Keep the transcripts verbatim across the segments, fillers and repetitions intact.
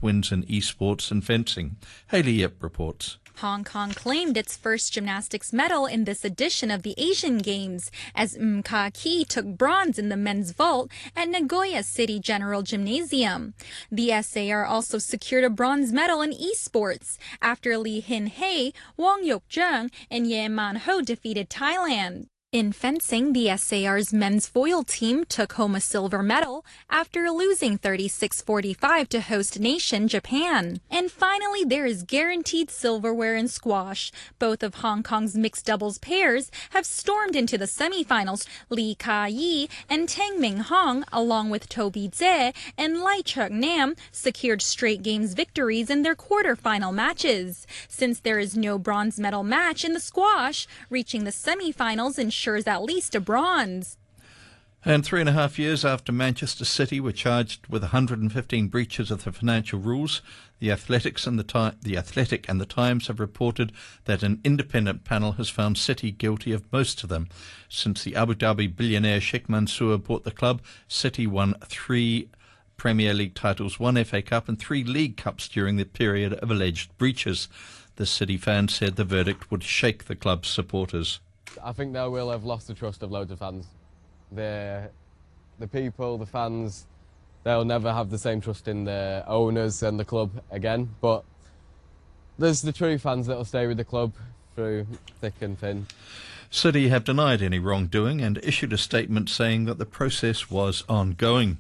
with wins in esports and fencing. Hayley Yip reports. Hong Kong claimed its first gymnastics medal in this edition of the Asian Games, as M. Ka-ki took bronze in the men's vault at Nagoya City General Gymnasium. The S A R also secured a bronze medal in esports after Lee Hin-hei, Wong Yok-jung, and Ye Man-ho defeated Thailand. In fencing, the S A R's men's foil team took home a silver medal after losing thirty-six forty-five to host nation Japan. And finally, there is guaranteed silverware in squash. Both of Hong Kong's mixed doubles pairs have stormed into the semifinals. Lee Ka-yi and Tang Ming-hong, along with Toby Tse and Lai Chuk-nam, secured straight games victories in their quarterfinal matches. Since there is no bronze medal match in the squash, reaching the semifinals ensures at least a bronze. And three and a half years after Manchester City were charged with one hundred fifteen breaches of the financial rules, the Athletics and the, Ti- the Athletic and the Times have reported that an independent panel has found City guilty of most of them. Since the Abu Dhabi billionaire Sheikh Mansour bought the club, City won three Premier League titles, one F A Cup and three League Cups during the period of alleged breaches. The City fans said the verdict would shake the club's supporters. I think they will have lost the trust of loads of fans. The, the people, the fans, they'll never have the same trust in the owners and the club again. But there's the true fans that will stay with the club through thick and thin. City have denied any wrongdoing and issued a statement saying that the process was ongoing.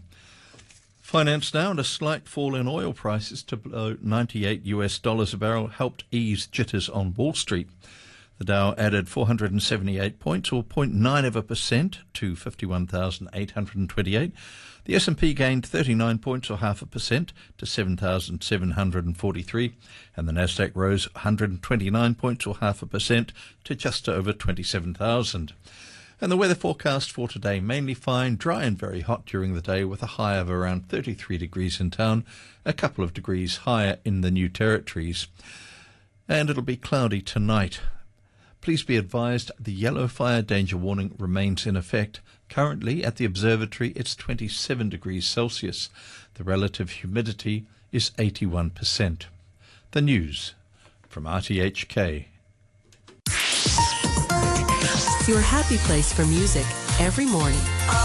Finance now, and a slight fall in oil prices to below ninety-eight US dollars a barrel helped ease jitters on Wall Street. The Dow added four hundred seventy-eight points, or zero point nine of a percent, to fifty-one thousand eight hundred twenty-eight. The S and P gained thirty-nine points, or half a percent, to seven thousand seven hundred forty-three. And the Nasdaq rose one hundred twenty-nine points, or half a percent, to just over twenty-seven thousand. And the weather forecast for today, mainly fine, dry and very hot during the day, with a high of around thirty-three degrees in town, a couple of degrees higher in the New Territories. And it'll be cloudy tonight. Please be advised the yellow fire danger warning remains in effect. Currently at the observatory it's twenty-seven degrees Celsius. The relative humidity is eighty-one percent. The news from R T H K. Your happy place for music every morning.